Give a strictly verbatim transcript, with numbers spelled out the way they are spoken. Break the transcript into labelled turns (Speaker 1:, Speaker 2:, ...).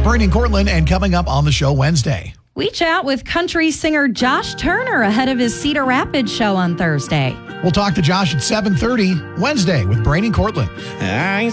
Speaker 1: Brady and Cortland, and coming up on the show Wednesday.
Speaker 2: We chat with country singer Josh Turner ahead of his Cedar Rapids show on Thursday.
Speaker 1: We'll talk to Josh at seven thirty Wednesday with Brady and Cortland.
Speaker 3: I